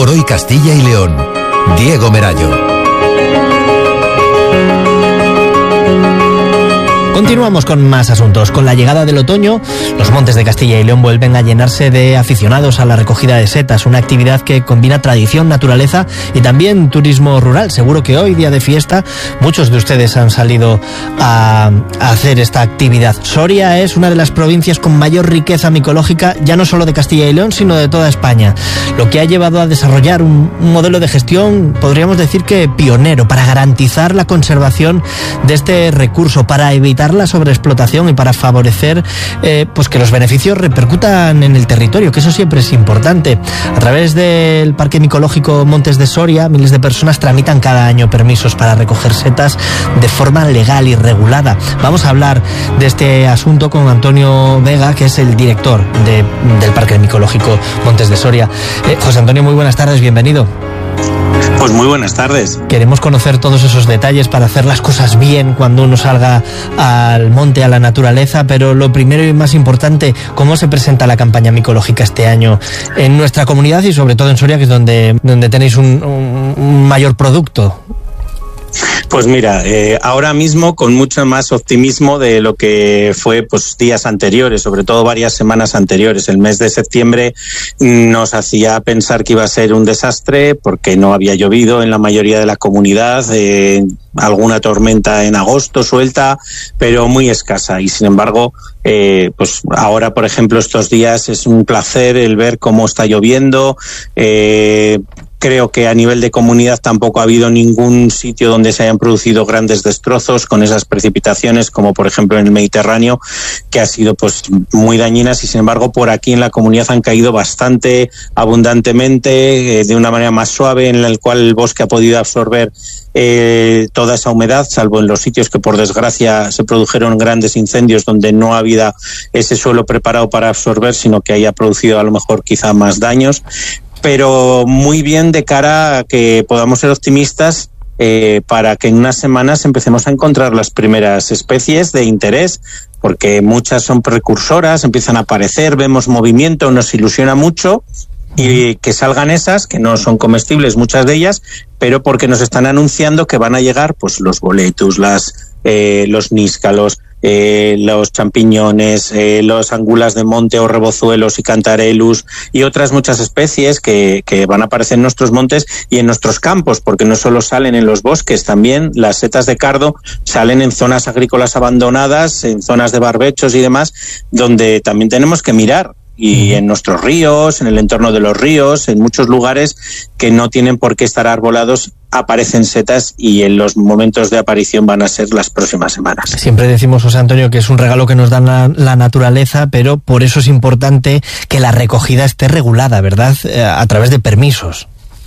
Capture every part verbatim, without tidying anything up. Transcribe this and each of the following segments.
por hoy Castilla y León. Diego Merayo. Continuamos con más asuntos. Con la llegada del otoño, los montes de Castilla y León vuelven a llenarse de aficionados a la recogida de setas, una actividad que combina tradición, naturaleza y también turismo rural. Seguro que hoy, día de fiesta, muchos de ustedes han salido a, a hacer esta actividad. Soria es una de las provincias con mayor riqueza micológica, ya no solo de Castilla y León, sino de toda España, lo que ha llevado a desarrollar un, un modelo de gestión, podríamos decir que pionero, para garantizar la conservación de este recurso, para evitar la sobreexplotación y para favorecer eh, pues que los beneficios repercutan en el territorio, que eso siempre es importante. A través del Parque Micológico Montes de Soria, miles de personas tramitan cada año permisos para recoger setas de forma legal y regulada. Vamos a hablar de este asunto con Antonio Vega, que es el director de, del Parque Micológico Montes de Soria. Eh, José Antonio, muy buenas tardes, bienvenido. Pues muy buenas tardes. Queremos conocer todos esos detalles para hacer las cosas bien cuando uno salga al monte, a la naturaleza, pero lo primero y más importante, ¿cómo se presenta la campaña micológica este año en nuestra comunidad y sobre todo en Soria, que es donde, donde tenéis un, un, un mayor producto? Pues mira, eh, ahora mismo con mucho más optimismo de lo que fue pues días anteriores, sobre todo varias semanas anteriores. El mes de septiembre nos hacía pensar que iba a ser un desastre porque no había llovido en la mayoría de la comunidad, eh, alguna tormenta en agosto suelta, pero muy escasa. Y sin embargo, eh, pues ahora, por ejemplo, estos días es un placer el ver cómo está lloviendo. Eh, Creo que a nivel de comunidad tampoco ha habido ningún sitio donde se hayan producido grandes destrozos con esas precipitaciones, como por ejemplo en el Mediterráneo, que ha sido pues muy dañinas, y sin embargo por aquí en la comunidad han caído bastante abundantemente, eh, de una manera más suave, en la cual el bosque ha podido absorber eh, toda esa humedad, salvo en los sitios que por desgracia se produjeron grandes incendios donde no había ese suelo preparado para absorber, sino que haya producido a lo mejor quizá más daños. Pero muy bien de cara a que podamos ser optimistas eh, para que en unas semanas empecemos a encontrar las primeras especies de interés, porque muchas son precursoras, empiezan a aparecer, vemos movimiento, nos ilusiona mucho, y que salgan esas, que no son comestibles muchas de ellas, pero porque nos están anunciando que van a llegar pues los boletus, las, eh, los níscalos, Eh, los champiñones, eh, los angulas de monte o rebozuelos y cantarellus y otras muchas especies que, que van a aparecer en nuestros montes y en nuestros campos, porque no solo salen en los bosques, también las setas de cardo salen en zonas agrícolas abandonadas, en zonas de barbechos y demás, donde también tenemos que mirar. Y en nuestros ríos, en el entorno de los ríos, en muchos lugares que no tienen por qué estar arbolados, aparecen setas, y en los momentos de aparición van a ser las próximas semanas. Siempre decimos, José Antonio, que es un regalo que nos da la, la naturaleza, pero por eso es importante que la recogida esté regulada, ¿verdad? Eh, a través de permisos.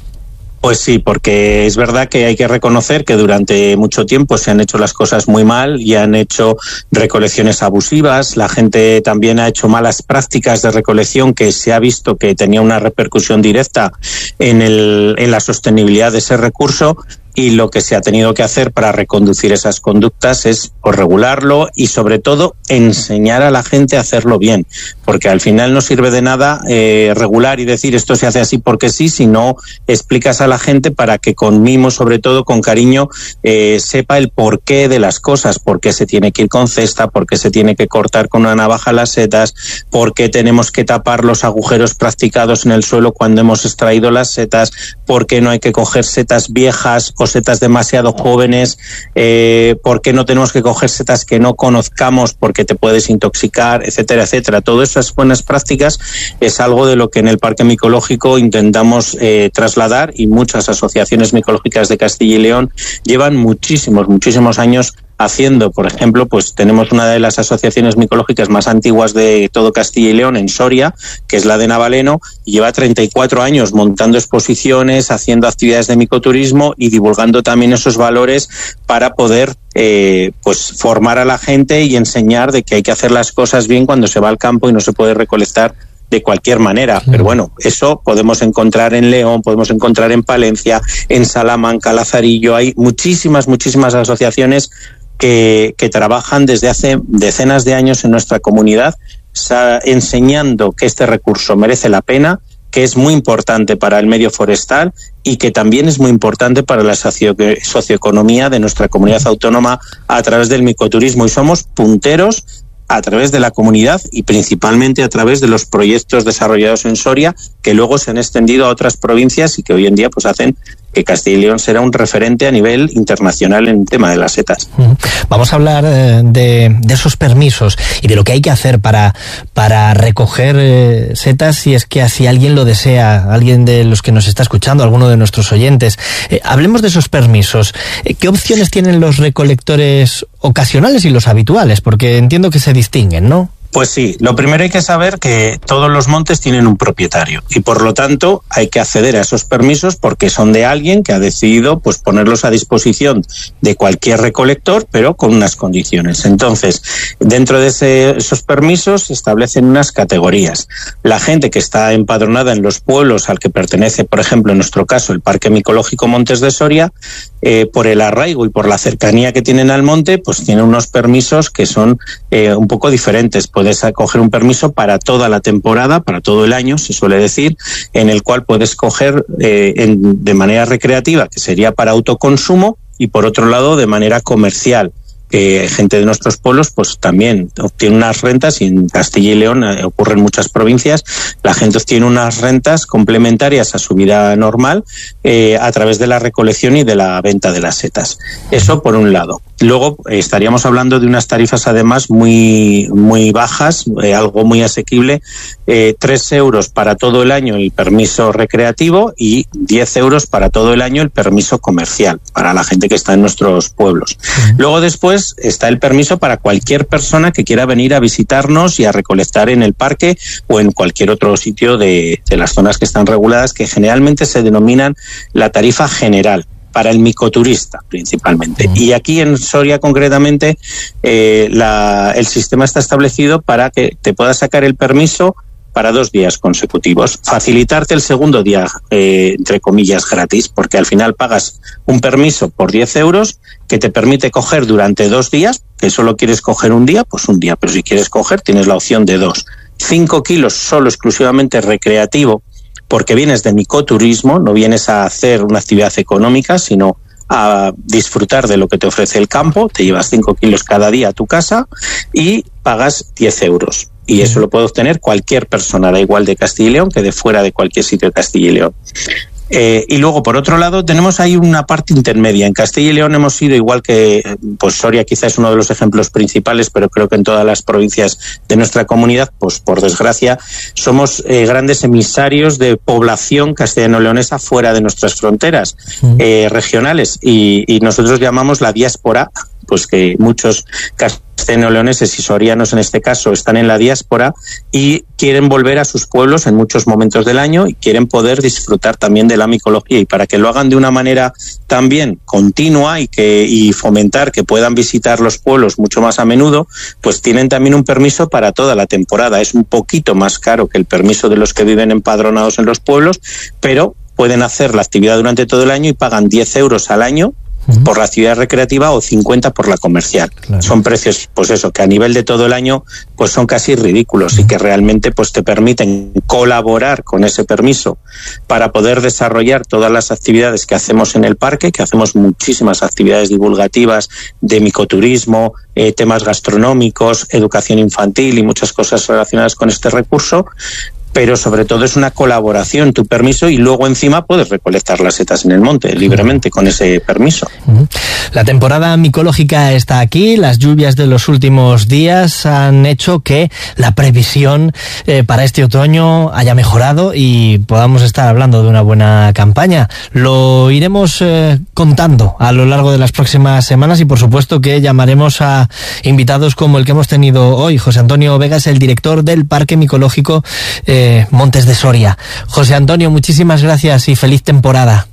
Pues sí, porque es verdad que hay que reconocer que durante mucho tiempo se han hecho las cosas muy mal y han hecho recolecciones abusivas. La gente también ha hecho malas prácticas de recolección que se ha visto que tenía una repercusión directa en, el, en la sostenibilidad de ese recurso. Y lo que se ha tenido que hacer para reconducir esas conductas es pues, regularlo y sobre todo enseñar a la gente a hacerlo bien, porque al final no sirve de nada eh, regular y decir esto se hace así porque sí, si no explicas a la gente para que con mimo, sobre todo con cariño, eh, sepa el porqué de las cosas, por qué se tiene que ir con cesta, por qué se tiene que cortar con una navaja las setas, por qué tenemos que tapar los agujeros practicados en el suelo cuando hemos extraído las setas, por qué no hay que coger setas viejas o setas demasiado jóvenes, eh, por qué no tenemos que coger setas que no conozcamos porque te puedes intoxicar, etcétera, etcétera. Todas esas buenas prácticas es algo de lo que en el Parque Micológico intentamos eh, trasladar, y muchas asociaciones micológicas de Castilla y León llevan muchísimos, muchísimos años haciendo. Por ejemplo, pues tenemos una de las asociaciones micológicas más antiguas de todo Castilla y León en Soria, que es la de Navaleno, y lleva treinta y cuatro años montando exposiciones, haciendo actividades de micoturismo y divulgando también esos valores para poder eh, pues formar a la gente y enseñar de que hay que hacer las cosas bien cuando se va al campo y no se puede recolectar de cualquier manera. Pero bueno, eso podemos encontrar en León, podemos encontrar en Palencia, en Salamanca, Lazarillo. Hay muchísimas, muchísimas asociaciones que, que trabajan desde hace decenas de años en nuestra comunidad, sa- enseñando que este recurso merece la pena, que es muy importante para el medio forestal y que también es muy importante para la socio- socioeconomía de nuestra comunidad autónoma a través del micoturismo, y somos punteros a través de la comunidad y principalmente a través de los proyectos desarrollados en Soria, que luego se han extendido a otras provincias y que hoy en día pues hacen que Castilla y León será un referente a nivel internacional en el tema de las setas. Vamos a hablar eh, de, de esos permisos y de lo que hay que hacer para, para recoger eh, setas, si es que así alguien lo desea, alguien de los que nos está escuchando, alguno de nuestros oyentes. Eh, hablemos de esos permisos. Eh, ¿Qué opciones tienen los recolectores ocasionales y los habituales? Porque entiendo que se distinguen, ¿no? Pues sí, lo primero hay que saber que todos los montes tienen un propietario y por lo tanto hay que acceder a esos permisos porque son de alguien que ha decidido pues ponerlos a disposición de cualquier recolector, pero con unas condiciones. Entonces, dentro de ese, esos permisos se establecen unas categorías. La gente que está empadronada en los pueblos al que pertenece, por ejemplo, en nuestro caso, el Parque Micológico Montes de Soria, eh, por el arraigo y por la cercanía que tienen al monte, pues tienen unos permisos que son eh, un poco diferentes. Puedes coger un permiso para toda la temporada, para todo el año, se suele decir, en el cual puedes coger eh, en, de manera recreativa, que sería para autoconsumo, y por otro lado de manera comercial, que gente de nuestros pueblos pues también obtiene unas rentas, y en Castilla y León eh, ocurre en muchas provincias, la gente obtiene unas rentas complementarias a su vida normal eh, a través de la recolección y de la venta de las setas. Eso por un lado. Luego eh, estaríamos hablando de unas tarifas además muy muy bajas, eh, algo muy asequible, eh, tres euros para todo el año el permiso recreativo y diez euros para todo el año el permiso comercial, para la gente que está en nuestros pueblos. Luego después está el permiso para cualquier persona que quiera venir a visitarnos y a recolectar en el parque o en cualquier otro sitio de, de las zonas que están reguladas, que generalmente se denominan la tarifa general, para el micoturista principalmente. Y aquí en Soria concretamente eh, la, el sistema está establecido para que te puedas sacar el permiso para dos días consecutivos, facilitarte el segundo día, eh, entre comillas, gratis, porque al final pagas un permiso por diez euros que te permite coger durante dos días, que solo quieres coger un día, pues un día, pero si quieres coger tienes la opción de dos. Cinco kilos solo exclusivamente recreativo, porque vienes de micoturismo, no vienes a hacer una actividad económica, sino a disfrutar de lo que te ofrece el campo, te llevas cinco kilos cada día a tu casa y pagas diez euros. Y eso lo puede obtener cualquier persona, da igual de Castilla y León que de fuera de cualquier sitio de Castilla y León. Eh, y luego, por otro lado, tenemos ahí una parte intermedia. En Castilla y León hemos sido, igual que pues Soria quizás es uno de los ejemplos principales, pero creo que en todas las provincias de nuestra comunidad, pues por desgracia, somos eh, grandes emisarios de población castellano-leonesa fuera de nuestras fronteras eh, regionales. Y, y nosotros llamamos la diáspora, pues que muchos castellano-leoneses y sorianos en este caso están en la diáspora y quieren volver a sus pueblos en muchos momentos del año y quieren poder disfrutar también de la micología, y para que lo hagan de una manera también continua y que y fomentar que puedan visitar los pueblos mucho más a menudo, pues tienen también un permiso para toda la temporada. Es un poquito más caro que el permiso de los que viven empadronados en los pueblos, pero pueden hacer la actividad durante todo el año y pagan diez euros al año por la actividad recreativa o cincuenta por la comercial. Claro. Son precios, pues eso, que a nivel de todo el año pues son casi ridículos uh-huh. y que realmente pues te permiten colaborar con ese permiso para poder desarrollar todas las actividades que hacemos en el parque, que hacemos muchísimas actividades divulgativas de micoturismo, eh, temas gastronómicos, educación infantil y muchas cosas relacionadas con este recurso. Pero sobre todo es una colaboración, tu permiso, y luego encima puedes recolectar las setas en el monte libremente con ese permiso. La temporada micológica está aquí, las lluvias de los últimos días han hecho que la previsión eh, para este otoño haya mejorado y podamos estar hablando de una buena campaña. Lo iremos eh, contando a lo largo de las próximas semanas y por supuesto que llamaremos a invitados como el que hemos tenido hoy. José Antonio Vega es el director del Parque Micológico eh, Montes de Soria. José Antonio, muchísimas gracias y feliz temporada.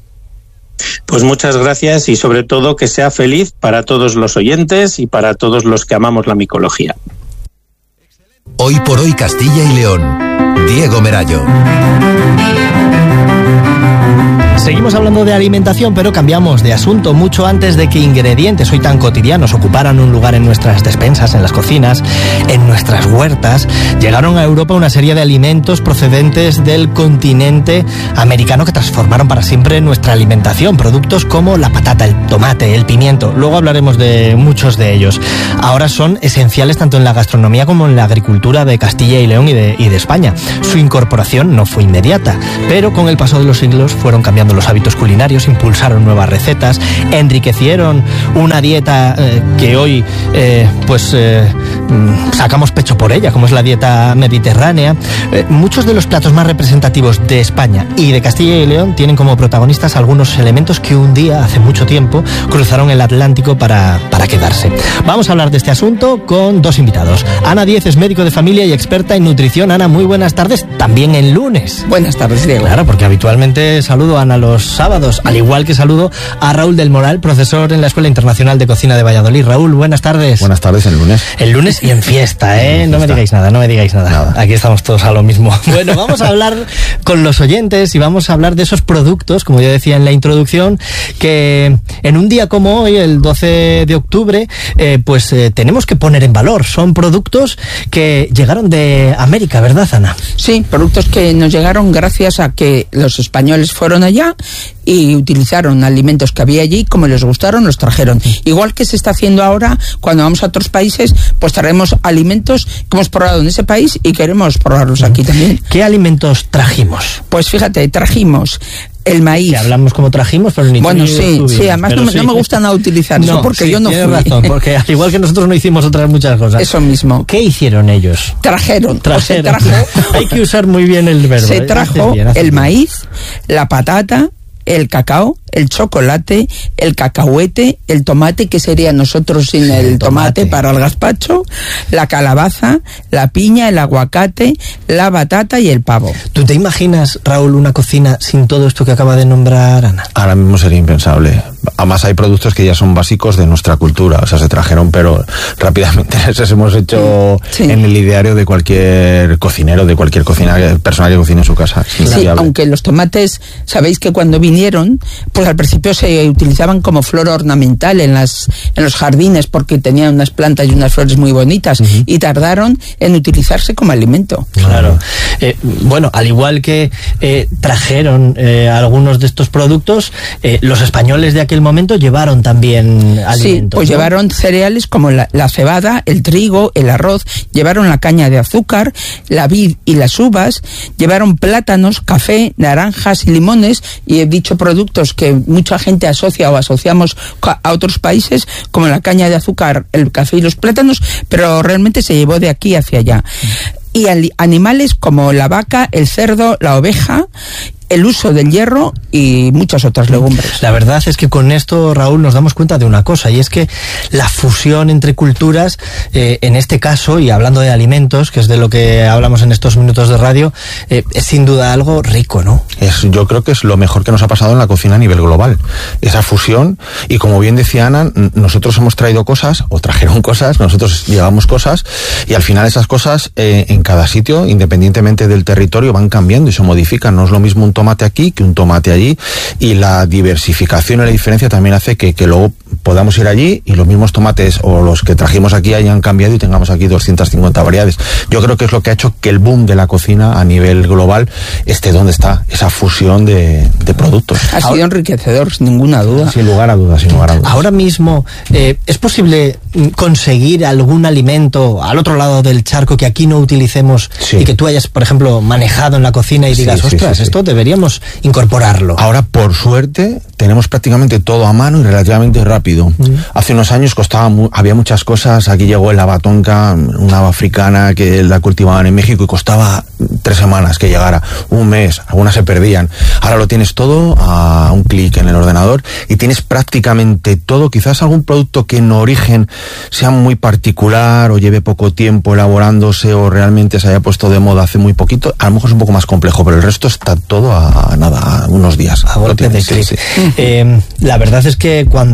Pues muchas gracias y sobre todo que sea feliz para todos los oyentes y para todos los que amamos la micología. Hoy por hoy Castilla y León. Diego Merallo. Seguimos seguimos hablando de alimentación, pero cambiamos de asunto mucho antes de que ingredientes hoy tan cotidianos ocuparan un lugar en nuestras despensas, en las cocinas, en nuestras huertas. Llegaron a Europa una serie de alimentos procedentes del continente americano que transformaron para siempre nuestra alimentación. Productos como la patata, el tomate, el pimiento. Luego hablaremos de muchos de ellos. Ahora son esenciales tanto en la gastronomía como en la agricultura de Castilla y León y de, y de España. Su incorporación no fue inmediata, pero con el paso de los siglos fueron cambiando los hábitos culinarios, impulsaron nuevas recetas, enriquecieron una dieta eh, que hoy eh, pues eh, sacamos pecho por ella, como es la dieta mediterránea. Eh, muchos de los platos más representativos de España y de Castilla y León tienen como protagonistas algunos elementos que un día, hace mucho tiempo, cruzaron el Atlántico para, para quedarse. Vamos a hablar de este asunto con dos invitados. Ana Díez es médico de familia y experta en nutrición. Ana, muy buenas tardes, también en lunes. Buenas tardes, Diego. Claro, porque habitualmente saludo a Ana los sábados, al igual que saludo a Raúl del Moral, profesor en la Escuela Internacional de Cocina de Valladolid. Raúl, buenas tardes. Buenas tardes, el lunes. El lunes y en fiesta, ¿eh? No me digáis nada, no me digáis nada. nada. Aquí estamos todos a lo mismo. Bueno, vamos a hablar con los oyentes y vamos a hablar de esos productos, como yo decía en la introducción, que en un día como hoy, el doce de octubre, eh, pues eh, tenemos que poner en valor. Son productos que llegaron de América, ¿verdad, Ana? Sí, productos que nos llegaron gracias a que los españoles fueron allá y utilizaron alimentos que había allí, como les gustaron, los trajeron. Igual que se está haciendo ahora, cuando vamos a otros países, pues traemos alimentos que hemos probado en ese país y queremos probarlos aquí también. ¿Qué alimentos trajimos? Pues fíjate, trajimos el maíz. Que hablamos como trajimos, pero ni Bueno, tú ni sí, tú sí, además no, sí. no me gusta nada utilizar no, eso, porque sí, yo no fui. Tienes razón, porque al igual que nosotros no hicimos otras muchas cosas. Eso mismo. ¿Qué hicieron ellos? Trajeron. Trajeron. O se trajo, Hay que usar muy bien el verbo. Se trajo bien, el bien. maíz, la patata, el cacao, el chocolate, el cacahuete, el tomate, que sería nosotros sin sí, el tomate, tomate para el gazpacho, la calabaza, la piña, el aguacate, la batata y el pavo. ¿Tú te imaginas, Raúl, una cocina sin todo esto que acaba de nombrar Ana? Ahora mismo sería impensable. Además hay productos que ya son básicos de nuestra cultura, o sea, se trajeron, pero rápidamente les hemos hecho sí. en el ideario de cualquier cocinero, de cualquier cocina, persona que cocine en su casa. Sí, sí, aunque los tomates, sabéis que cuando vinieron, pues al principio se utilizaban como flor ornamental en las en los jardines porque tenían unas plantas y unas flores muy bonitas uh-huh. y tardaron en utilizarse como alimento. Claro. Eh, bueno, al igual que eh, trajeron eh, algunos de estos productos, eh, los españoles de aquel momento llevaron también alimentos. Sí, pues ¿no? llevaron cereales como la, la cebada, el trigo, el arroz, llevaron la caña de azúcar, la vid y las uvas, llevaron plátanos, café, naranjas y limones, y he dicho productos que mucha gente asocia o asociamos a otros países, como la caña de azúcar, el café y los plátanos, pero realmente se llevó de aquí hacia allá. Y animales como la vaca, el cerdo, la oveja, el uso del hierro y muchas otras legumbres. La verdad es que con esto, Raúl, nos damos cuenta de una cosa, y es que la fusión entre culturas, eh, en este caso, y hablando de alimentos, que es de lo que hablamos en estos minutos de radio, eh, es sin duda algo rico, ¿no? Es, yo creo que es lo mejor que nos ha pasado en la cocina a nivel global, esa fusión, y como bien decía Ana, nosotros hemos traído cosas, o trajeron cosas, nosotros llevamos cosas, y al final esas cosas, eh, en cada sitio, independientemente del territorio, van cambiando y se modifican. No es lo mismo un tomate aquí que un tomate allí, y la diversificación y la diferencia también hace que, que luego podamos ir allí y los mismos tomates o los que trajimos aquí hayan cambiado y tengamos aquí doscientas cincuenta variedades. Yo creo que es lo que ha hecho que el boom de la cocina a nivel global esté donde está, esa fusión de, de productos. Ha sido Ahora, enriquecedor, sin ninguna duda. Sin lugar a dudas, sin lugar a dudas. Ahora mismo, eh, ¿es posible conseguir algún alimento al otro lado del charco que aquí no utilicemos sí. y que tú hayas, por ejemplo, manejado en la cocina y digas, sí, sí, ostras, sí, sí. esto deberíamos incorporarlo? Ahora, por suerte, tenemos prácticamente todo a mano y relativamente rápido. Mm. Hace unos años costaba mu- había muchas cosas. Aquí llegó el haba tonka, una haba africana que la cultivaban en México y costaba tres semanas que llegara, un mes, algunas se perdían. Ahora lo tienes todo a un clic en el ordenador y tienes prácticamente todo. Quizás algún producto que en origen sea muy particular o lleve poco tiempo elaborándose o realmente se haya puesto de moda hace muy poquito, a lo mejor es un poco más complejo, pero el resto está todo a, a nada, a unos días. A golpe de clic. Sí, sí. Eh, la verdad es que cuando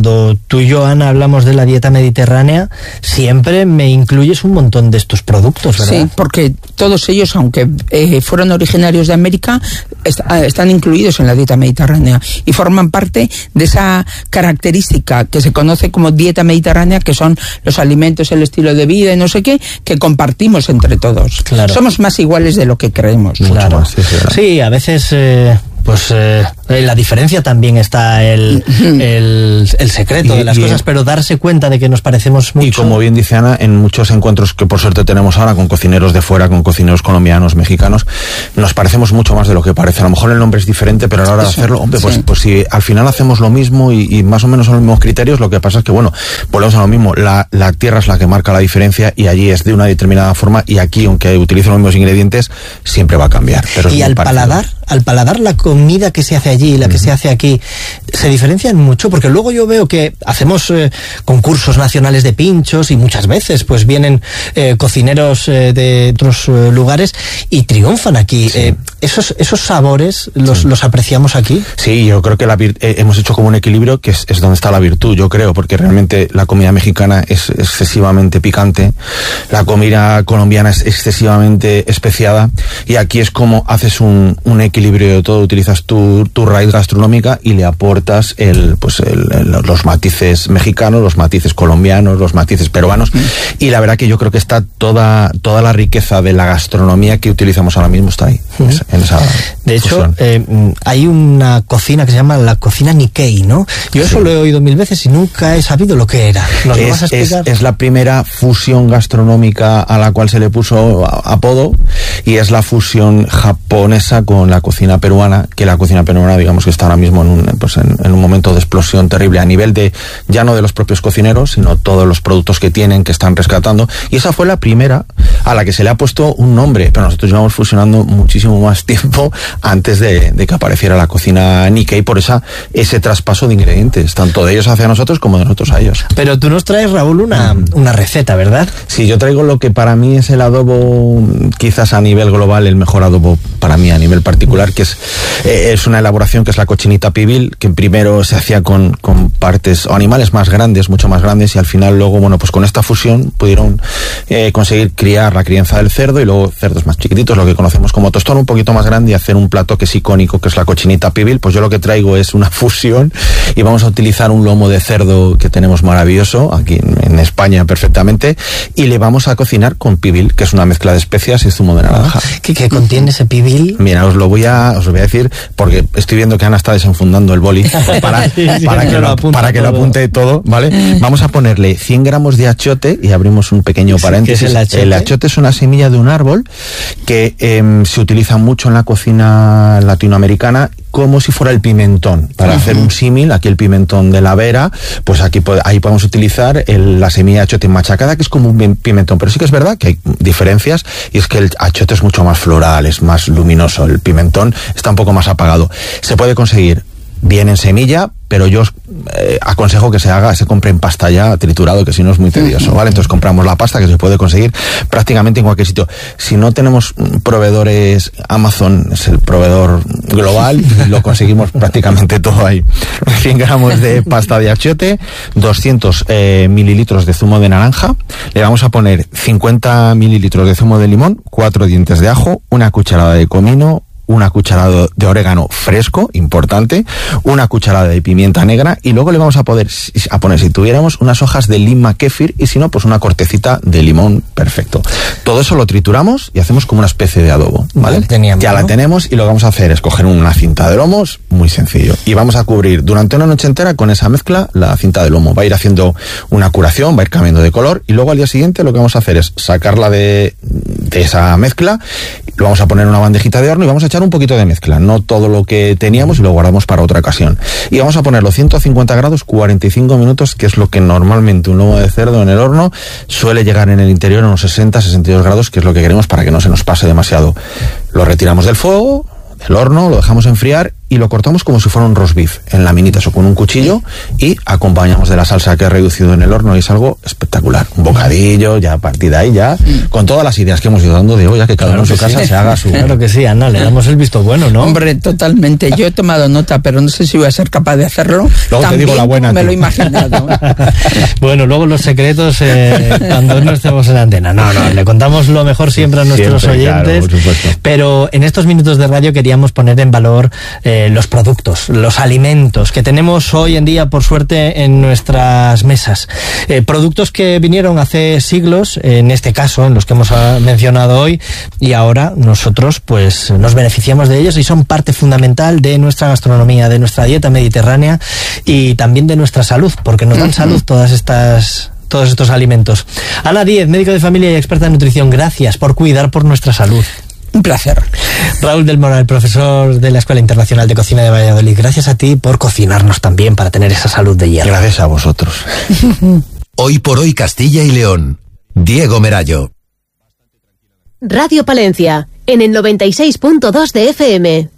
tú y yo, Ana, hablamos de la dieta mediterránea, siempre me incluyes un montón de estos productos, ¿verdad? Sí, porque todos ellos, aunque eh, fueron originarios de América, est están incluidos en la dieta mediterránea y forman parte de esa característica que se conoce como dieta mediterránea, que son los alimentos, el estilo de vida y no sé qué, que compartimos entre todos. Claro. Somos más iguales de lo que creemos. Claro. Más, sí, sí, sí, a veces... Eh... Pues eh, en la diferencia también está el, el, el secreto y, de las y, cosas, pero darse cuenta de que nos parecemos mucho. Y como bien dice Ana, en muchos encuentros que por suerte tenemos ahora con cocineros de fuera, con cocineros colombianos, mexicanos, nos parecemos mucho más de lo que parece. A lo mejor el nombre es diferente, pero a la hora de hacerlo, hombre, pues, sí. pues si al final hacemos lo mismo y, y más o menos son los mismos criterios, lo que pasa es que, bueno, volvemos a lo mismo. La, la tierra es la que marca la diferencia y allí es de una determinada forma y aquí, aunque utilicen los mismos ingredientes, siempre va a cambiar. Pero y al paladar, al paladar, la comida que se hace allí y la que uh-huh. se hace aquí, ¿se diferencian mucho? Porque luego yo veo que hacemos eh, concursos nacionales de pinchos y muchas veces pues vienen eh, cocineros eh, de otros eh, lugares y triunfan aquí. Sí. Eh, esos, esos sabores los, sí. los apreciamos aquí. Sí, yo creo que la vir- eh, hemos hecho como un equilibrio que es, es donde está la virtud, yo creo, porque realmente la comida mexicana es excesivamente picante, la comida colombiana es excesivamente especiada y aquí es como haces un, un equilibrio de todo, utilizas tu, tu raíz gastronómica y le aportas el, pues el, el, los matices mexicanos, los matices colombianos, los matices peruanos mm. y la verdad que yo creo que está toda, toda la riqueza de la gastronomía que utilizamos ahora mismo está ahí. Mm. En esa de hecho, eh, hay una cocina que se llama la cocina Nikkei, ¿no? Yo eso sí. lo he oído mil veces y nunca he sabido lo que era. ¿Nos es, lo vas a explicar? Es, es la primera fusión gastronómica a la cual se le puso apodo y es la fusión japonesa con la cocina peruana, que la cocina peruana, digamos que está ahora mismo en un, pues en, en un momento de explosión terrible a nivel de, ya no de los propios cocineros, sino todos los productos que tienen, que están rescatando. Y esa fue la primera a la que se le ha puesto un nombre, pero nosotros llevamos fusionando muchísimo más tiempo antes de, de que apareciera la cocina Nikkei, por esa, ese traspaso de ingredientes, tanto de ellos hacia nosotros como de nosotros a ellos. Pero tú nos traes, Raúl, una, mm. una receta, ¿verdad? Sí, yo traigo lo que para mí es el adobo, quizás a nivel global, el mejor adobo para mí a nivel particular, que es, eh, es una elaboración que es la cochinita pibil, que primero se hacía con, con partes o animales más grandes, mucho más grandes, y al final luego, bueno, pues con esta fusión pudieron eh, conseguir criar la crianza del cerdo y luego cerdos más chiquititos, lo que conocemos como tostón, un poquito más grande, y hacer un plato que es icónico, que es la cochinita pibil. Pues yo lo que traigo es una fusión y vamos a utilizar un lomo de cerdo que tenemos maravilloso aquí en, en España perfectamente, y le vamos a cocinar con pibil, que es una mezcla de especias y zumo de naranja. ¿Qué, qué contiene ese pibil? Mira, os lo voy a, os lo voy a decir porque estoy viendo que Ana está desenfundando el boli para, sí, sí, para, que, lo, para que lo apunte todo, ¿vale? Vamos a ponerle cien gramos de achiote y abrimos un pequeño paréntesis. ¿Qué es el achiote? El achiote es una semilla de un árbol que eh, se utiliza mucho en la cocina latinoamericana como si fuera el pimentón. Para uh-huh. hacer un símil, aquí el pimentón de la Vera, pues aquí ahí podemos utilizar el, la semilla de achiote machacada, que es como un pimentón, pero sí que es verdad que hay diferencias, y es que el achiote es mucho más floral, es más luminoso, el pimentón está un poco más apagado. Se puede conseguir bien en semilla, pero yo os eh, aconsejo que se haga, se compre en pasta ya triturado, que si no es muy tedioso, ¿vale? Entonces compramos la pasta, que se puede conseguir prácticamente en cualquier sitio. Si no tenemos proveedores, Amazon es el proveedor global, lo conseguimos prácticamente todo ahí. cien gramos de pasta de achiote, doscientos eh, mililitros de zumo de naranja, le vamos a poner cincuenta mililitros de zumo de limón, cuatro dientes de ajo, una cucharada de comino, una cucharada de orégano fresco, importante, una cucharada de pimienta negra, y luego le vamos a poder a poner, si tuviéramos, unas hojas de lima kéfir, y si no, pues una cortecita de limón, perfecto. Todo eso lo trituramos y hacemos como una especie de adobo, ¿vale? Teníamos, ya ¿no? la tenemos, y lo que vamos a hacer es coger una cinta de lomos, muy sencillo, y vamos a cubrir durante una noche entera con esa mezcla la cinta de lomo. Va a ir haciendo una curación, va a ir cambiando de color, y luego al día siguiente lo que vamos a hacer es sacarla de, de esa mezcla, lo vamos a poner en una bandejita de horno y vamos a echar un poquito de mezcla, no todo lo que teníamos, y lo guardamos para otra ocasión. Y vamos a ponerlo ciento cincuenta grados, cuarenta y cinco minutos, que es lo que normalmente un lomo de cerdo en el horno suele llegar en el interior a unos sesenta, sesenta y dos grados, que es lo que queremos para que no se nos pase demasiado. Lo retiramos del fuego, del horno, lo dejamos enfriar, y lo cortamos como si fuera un roast beef, en laminitas o con un cuchillo, y acompañamos de la salsa que he reducido en el horno, y es algo espectacular. Un bocadillo, ya a partir de ahí ya, con todas las ideas que hemos ido dando de hoy, ya que cada Claro uno en su que casa sí. se haga su... Claro que sí, Ana, le damos el visto bueno, ¿no? Hombre, totalmente. Yo he tomado nota, pero no sé si voy a ser capaz de hacerlo. Luego te También digo la buena, me tú. lo he imaginado. Bueno, luego los secretos eh, cuando no estemos en antena. No, no, le contamos lo mejor siempre a nuestros Siempre, claro, oyentes. por supuesto. Pero en estos minutos de radio queríamos poner en valor eh, los productos, los alimentos que tenemos hoy en día, por suerte, en nuestras mesas. Eh, productos que vinieron hace siglos, en este caso, en los que hemos ah, mencionado hoy, y ahora nosotros pues nos beneficiamos de ellos y son parte fundamental de nuestra gastronomía, de nuestra dieta mediterránea y también de nuestra salud, porque nos dan salud todas estas todos estos alimentos. Ana Díez, médico de familia y experta en nutrición, gracias por cuidar por nuestra salud. Un placer. Raúl del Moral, profesor de la Escuela Internacional de Cocina de Valladolid, gracias a ti por cocinarnos también para tener esa salud de hierro. Gracias a vosotros. Hoy por hoy Castilla y León. Diego Merallo. Radio Palencia, en el noventa y seis punto dos de F M.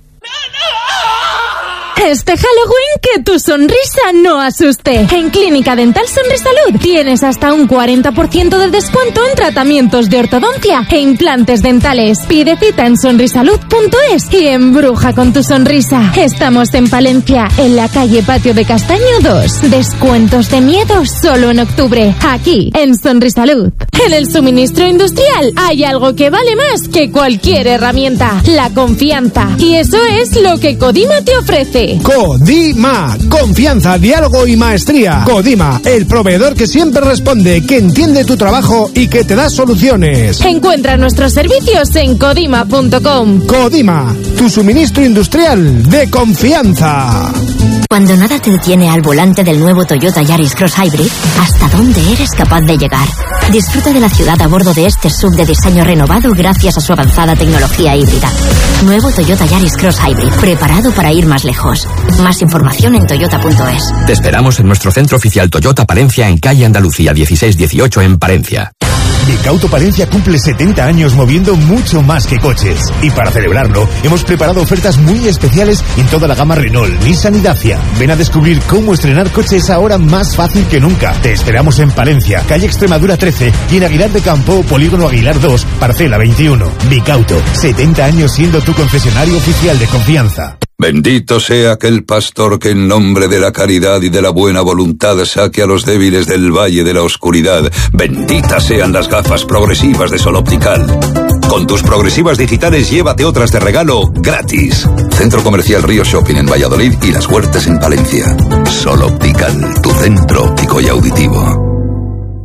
Este Halloween que tu sonrisa no asuste. En Clínica Dental Sonrisalud tienes hasta un cuarenta por ciento de descuento en tratamientos de ortodoncia e implantes dentales. Pide cita en sonrisalud punto es y embruja con tu sonrisa. Estamos en Palencia, en la calle Patio de Castaño dos. Descuentos de miedo solo en octubre, aquí en Sonrisalud. En el suministro industrial hay algo que vale más que cualquier herramienta: la confianza. Y eso es lo que Codima te ofrece. Codima, confianza, diálogo y maestría. Codima, el proveedor que siempre responde, que entiende tu trabajo y que te da soluciones. Encuentra nuestros servicios en codima punto com. Codima, tu suministro industrial de confianza. Cuando nada te detiene al volante del nuevo Toyota Yaris Cross Hybrid, ¿hasta dónde eres capaz de llegar? Disfruta de la ciudad a bordo de este S U V de diseño renovado gracias a su avanzada tecnología híbrida. Nuevo Toyota Yaris Cross Hybrid, preparado para ir más lejos. Más información en toyota punto es. Te esperamos en nuestro centro oficial Toyota Palencia en calle Andalucía dieciséis dieciocho en Palencia. Vicauto Palencia cumple setenta años moviendo mucho más que coches. Y para celebrarlo, hemos preparado ofertas muy especiales en toda la gama Renault, Nissan y Dacia. Ven a descubrir cómo estrenar coches ahora más fácil que nunca. Te esperamos en Palencia, calle Extremadura trece, y en Aguilar de Campo, Polígono Aguilar dos, parcela veintiuno. Vicauto, setenta años siendo tu concesionario oficial de confianza. Bendito sea aquel pastor que en nombre de la caridad y de la buena voluntad saque a los débiles del valle de la oscuridad. Benditas sean las gafas progresivas de Sol Optical. Con tus progresivas digitales llévate otras de regalo gratis. Centro Comercial Río Shopping en Valladolid y Las Huertas en Palencia. Sol Optical, tu centro óptico y auditivo.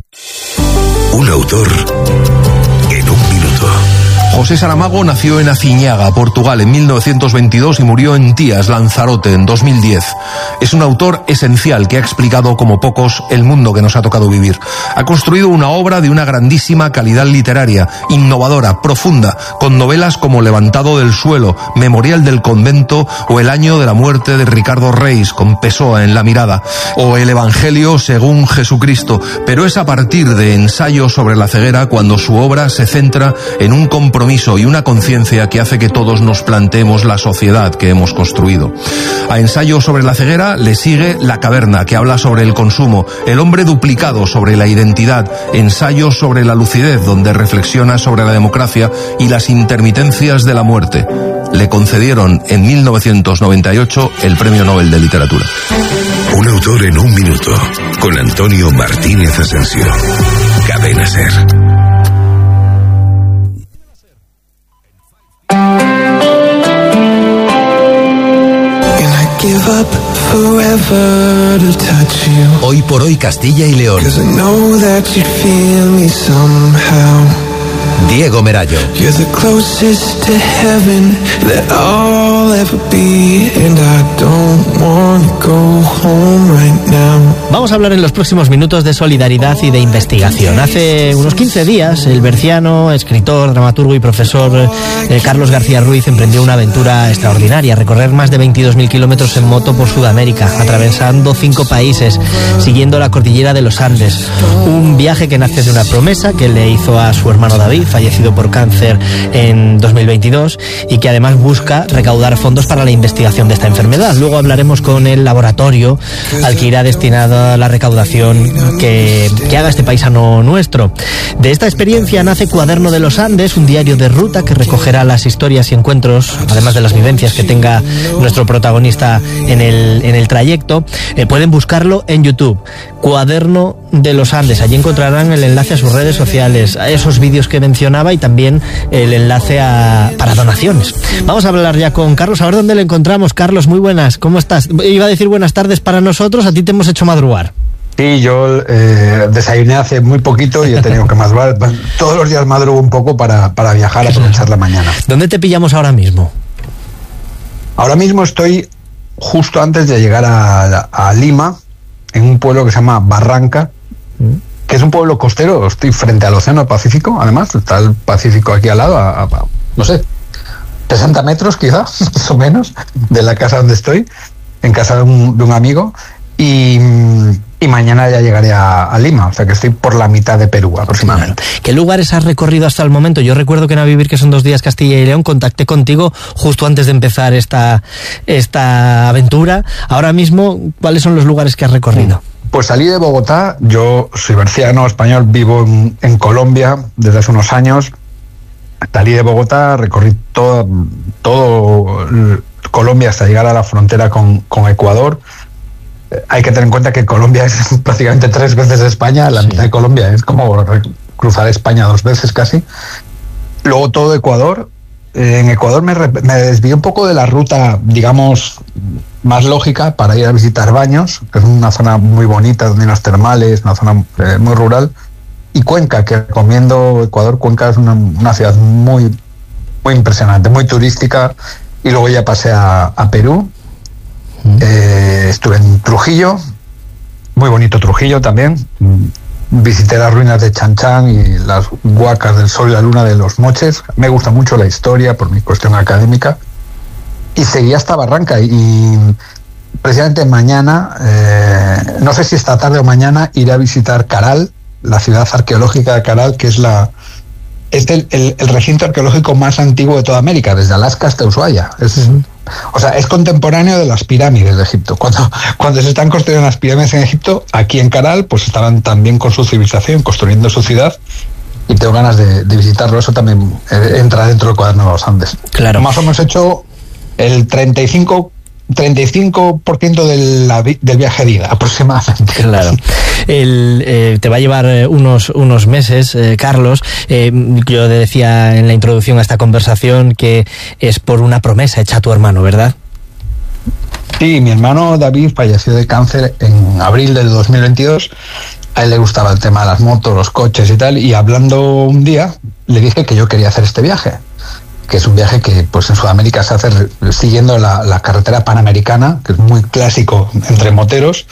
Un autor en un minuto. José Saramago nació en Aciñaga, Portugal, en mil novecientos veintidós y murió en Tías, Lanzarote, en dos mil diez. Es un autor esencial que ha explicado como pocos el mundo que nos ha tocado vivir. Ha construido una obra de una grandísima calidad literaria, innovadora, profunda, con novelas como Levantado del suelo, Memorial del convento o El año de la muerte de Ricardo Reis, con Pessoa en la mirada, o El Evangelio según Jesucristo. Pero es a partir de Ensayo sobre la ceguera cuando su obra se centra en un compromiso y una conciencia que hace que todos nos planteemos la sociedad que hemos construido. A Ensayo sobre la ceguera le sigue La caverna, que habla sobre el consumo, El hombre duplicado sobre la identidad, Ensayo sobre la lucidez, donde reflexiona sobre la democracia y las intermitencias de la muerte. Le concedieron en mil novecientos noventa y ocho el Premio Nobel de Literatura. Un autor en un minuto, con Antonio Martínez Asensio. Cadena SER. Hoy por hoy Castilla y León. Diego Merallo. You're the closest to heaven that I'll ever be, and I don't wanna go. Vamos a hablar en los próximos minutos de solidaridad y de investigación. Hace unos quince días, el berciano, escritor, dramaturgo y profesor eh, Carlos García Ruiz emprendió una aventura extraordinaria, recorrer más de veintidós mil kilómetros en moto por Sudamérica, atravesando cinco países, siguiendo la cordillera de los Andes. Un viaje que nace de una promesa que le hizo a su hermano David, fallecido por cáncer en dos mil veintidós, y que además busca recaudar fondos para la investigación de esta enfermedad. Luego hablaremos con el laboratorio al que irá destinada la recaudación que, que haga este paisano nuestro. De esta experiencia nace Cuaderno de los Andes, un diario de ruta que recogerá las historias y encuentros, además de las vivencias que tenga nuestro protagonista en el, en el trayecto. Eh, pueden buscarlo en YouTube, Cuaderno de los Andes. Allí encontrarán el enlace a sus redes sociales, a esos vídeos que mencionaba y también el enlace a, para donaciones. Vamos a hablar ya con Carlos, a ver dónde le encontramos. Carlos, muy buenas, ¿cómo estás? Iba a decir buenas tardes para nosotros, a ti te hemos hecho madrugar. Sí, yo eh, desayuné hace muy poquito y he tenido que madrugar. Todos los días madrugo un poco para, para viajar, a aprovechar la mañana. ¿Dónde te pillamos ahora mismo? Ahora mismo estoy justo antes de llegar a, a Lima, en un pueblo que se llama Barranca, que es un pueblo costero. Estoy frente al Océano Pacífico, además, está el Pacífico aquí al lado, a, a, no sé, sesenta metros quizás, más o menos, de la casa donde estoy, en casa de un, de un amigo, y, y mañana ya llegaré a, a Lima, o sea que estoy por la mitad de Perú aproximadamente. Claro. ¿Qué lugares has recorrido hasta el momento? Yo recuerdo que en A Vivir, que son dos días Castilla y León, contacté contigo justo antes de empezar esta, esta aventura. Ahora mismo, ¿cuáles son los lugares que has recorrido? Pues salí de Bogotá, yo soy berciano español, vivo en, en Colombia desde hace unos años. Salí de Bogotá, recorrí todo, todo Colombia hasta llegar a la frontera con, con Ecuador. Hay que tener en cuenta que Colombia es prácticamente tres veces España, la sí. mitad de Colombia es como cruzar España dos veces casi. Luego todo Ecuador. En Ecuador me, me desvié un poco de la ruta, digamos, más lógica para ir a visitar Baños, que es una zona muy bonita, donde hay unos termales, una zona eh, muy rural. Y Cuenca, que recomiendo Ecuador. Cuenca es una, una ciudad muy, muy impresionante, muy turística. Y luego ya pasé a, a Perú. Eh, estuve en Trujillo, muy bonito Trujillo también. Visité las ruinas de Chan Chan y las huacas del sol y la luna de los Moches. Me gusta mucho la historia por mi cuestión académica. Y seguí hasta Barranca. Y precisamente mañana, eh, no sé si esta tarde o mañana, iré a visitar Caral, la ciudad arqueológica de Caral, que es la es el, el, el recinto arqueológico más antiguo de toda América, desde Alaska hasta Ushuaia. Es, uh-huh. O sea, es contemporáneo de las pirámides de Egipto. Cuando, cuando se están construyendo las pirámides en Egipto, aquí en Caral, pues estaban también con su civilización, construyendo su ciudad, y tengo ganas de, de visitarlo. Eso también eh, entra dentro del Cuaderno de los Andes. Claro. Más o menos he hecho el treinta y cinco por ciento del, del viaje de ida, aproximadamente. Claro. El, eh, te va a llevar unos, unos meses, eh, Carlos. Eh, yo decía en la introducción a esta conversación que es por una promesa hecha a tu hermano, ¿verdad? Sí, mi hermano David falleció de cáncer en abril del dos mil veintidós. A él le gustaba el tema de las motos, los coches y tal, y hablando un día le dije que yo quería hacer este viaje, que es un viaje que pues en Sudamérica se hace siguiendo la, la carretera panamericana, que es muy clásico entre moteros.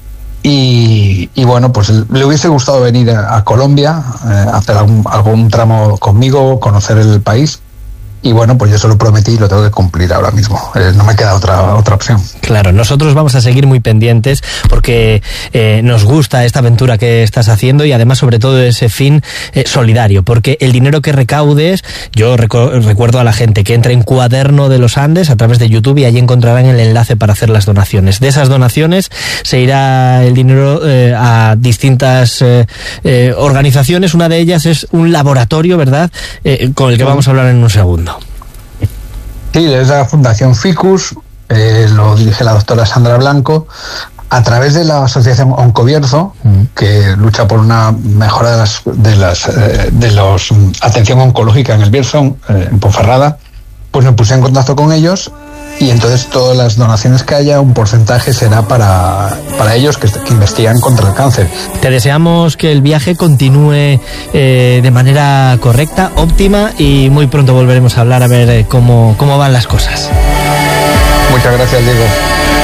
Y, y bueno, pues le hubiese gustado venir a, a Colombia, eh, hacer algún, algún tramo conmigo, conocer el país. Y bueno, pues yo se lo prometí y lo tengo que cumplir ahora mismo. Eh, no me queda otra otra opción. Claro, nosotros vamos a seguir muy pendientes porque eh, nos gusta esta aventura que estás haciendo y además sobre todo ese fin eh, solidario, porque el dinero que recaudes, yo recu- recuerdo a la gente que entre en Cuaderno de los Andes a través de YouTube y allí encontrarán el enlace para hacer las donaciones. De esas donaciones se irá el dinero eh, a distintas eh, eh, organizaciones. Una de ellas es un laboratorio, ¿verdad?, eh, con el que vamos a hablar en un segundo. Sí, es la Fundación Ficus, eh, lo dirige la doctora Sandra Blanco, a través de la asociación Oncobierzo, mm. que lucha por una mejora de las de las eh, de los atención oncológica en el Bierzo, eh, en Ponferrada. Pues me puse en contacto con ellos y entonces todas las donaciones que haya, un porcentaje será para, para ellos que, que investigan contra el cáncer. Te deseamos que el viaje continúe eh, de manera correcta, óptima, y muy pronto volveremos a hablar a ver eh, cómo, cómo van las cosas. Muchas gracias, Diego.